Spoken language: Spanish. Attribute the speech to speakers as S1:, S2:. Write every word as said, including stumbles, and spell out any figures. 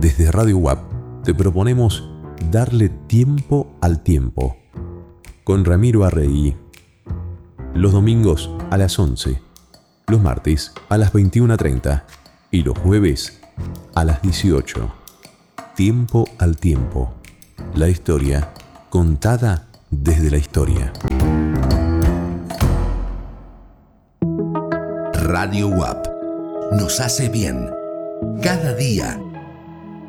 S1: Desde Radio U A P te proponemos darle tiempo al tiempo. Con Ramiro Arregui. Los domingos a las once, los martes a las veintiuna treinta y los jueves a las dieciocho. Tiempo al tiempo. La historia contada desde la historia.
S2: Radio U A P nos hace bien. Cada día